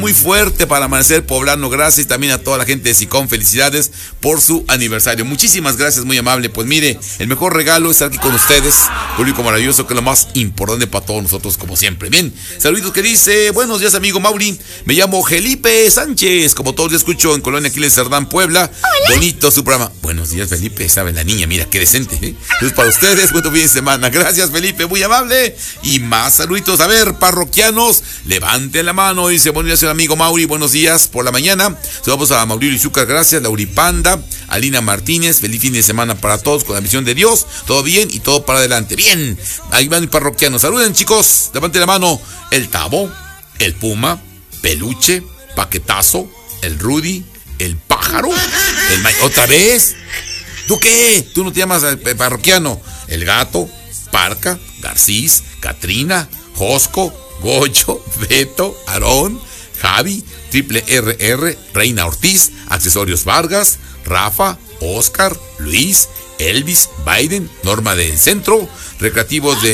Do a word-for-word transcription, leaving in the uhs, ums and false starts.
Muy fuerte para Amanecer Poblano, gracias, y también a toda la gente de SICOM, felicidades por su aniversario. Muchísimas gracias, muy amable. Pues mire, el mejor regalo es estar aquí con ustedes, público maravilloso, que es lo más importante para todos nosotros, como siempre. Bien, saluditos que dice, buenos días, amigo Mauri, me llamo Felipe Sánchez, como todos los escucho en Colonia Aquiles Cerdán, Puebla. Hola. Bonito su programa. Buenos días, Felipe, sabe la niña, mira, qué decente, ¿eh? Entonces, para ustedes, buen fin de semana. Gracias, Felipe, muy amable. Y más saluditos, a ver, parroquianos, levanten la mano, dice, buenos días, amigo Mauri, buenos días por la mañana. Saludamos a Mauricio Izúcar, gracias, Lauripanda, Alina Martínez, feliz fin de semana para todos con la misión de Dios, todo bien y todo para adelante. Bien, ahí van mis parroquianos, saluden chicos, levanten la mano, el Tabo, el Puma, Peluche, Paquetazo, el Rudy, el Pájaro, el Ma... ¿Otra vez? ¿Tú qué? ¿Tú no te llamas eh, parroquiano? El Gato, Parca, Garcís, Catrina, Josco, Gocho, Beto, Aarón, Javi, Triple R R, Reina Ortiz, Accesorios Vargas, Rafa, Oscar, Luis, Elvis, Biden, Norma del Centro, Recreativos de